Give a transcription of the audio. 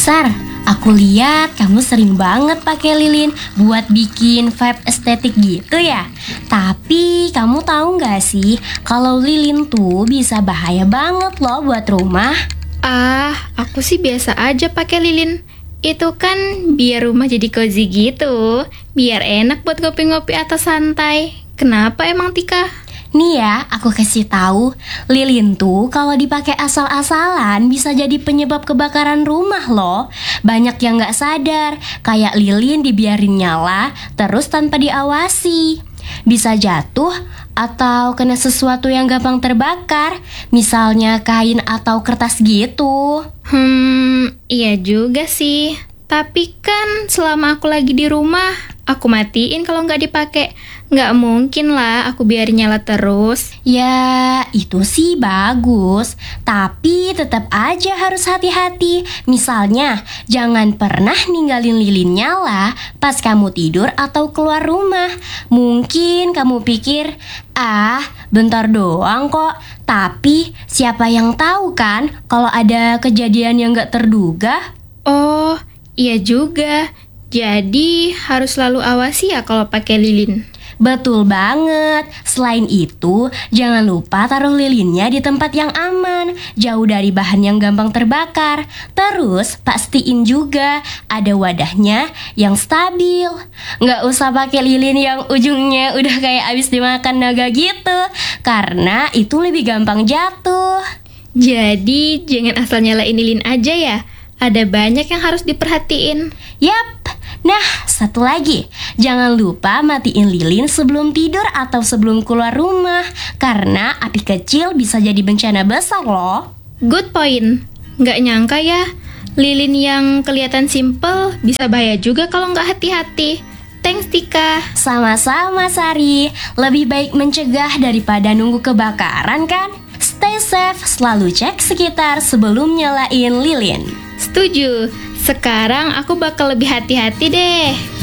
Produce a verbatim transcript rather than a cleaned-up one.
Sar, aku lihat kamu sering banget pakai lilin buat bikin vibe estetik gitu ya. Tapi kamu tahu nggak sih kalau lilin tuh bisa bahaya banget loh buat rumah. Ah, aku sih biasa aja pakai lilin. Itu kan biar rumah jadi cozy gitu. Biar enak buat ngopi-ngopi atas santai. Kenapa emang Tika? Nih ya, aku kasih tahu, lilin tuh kalau dipakai asal-asalan bisa jadi penyebab kebakaran rumah loh. Banyak yang nggak sadar, kayak lilin dibiarin nyala terus tanpa diawasi. Bisa jatuh atau kena sesuatu yang gampang terbakar, misalnya kain atau kertas gitu. Hmm, iya juga sih. Tapi kan selama aku lagi di rumah, aku matiin kalau nggak dipakai. Nggak mungkin lah aku biarin nyala terus. Ya, itu sih bagus, tapi tetap aja harus hati-hati. Misalnya, jangan pernah ninggalin lilin nyala pas kamu tidur atau keluar rumah. Mungkin kamu pikir, ah, bentar doang kok. Tapi siapa yang tahu kan kalau ada kejadian yang nggak terduga? Oh, iya juga. Jadi harus selalu awasi ya kalau pakai lilin. Betul banget. Selain itu, jangan lupa taruh lilinnya di tempat yang aman, jauh dari bahan yang gampang terbakar. Terus pastiin juga ada wadahnya yang stabil. Nggak usah pakai lilin yang ujungnya udah kayak abis dimakan naga gitu, karena itu lebih gampang jatuh. Jadi jangan asal nyalain lilin aja ya. Ada banyak yang harus diperhatiin. Yap. Nah, satu lagi, jangan lupa matiin lilin sebelum tidur atau sebelum keluar rumah, karena api kecil bisa jadi bencana besar loh. Good point. Nggak nyangka ya, lilin yang kelihatan simple bisa bahaya juga kalau nggak hati-hati. Thanks Tika. Sama-sama Sari, lebih baik mencegah daripada nunggu kebakaran kan? Stay safe, selalu cek sekitar sebelum nyalain lilin. Setuju. Sekarang aku bakal lebih hati-hati deh.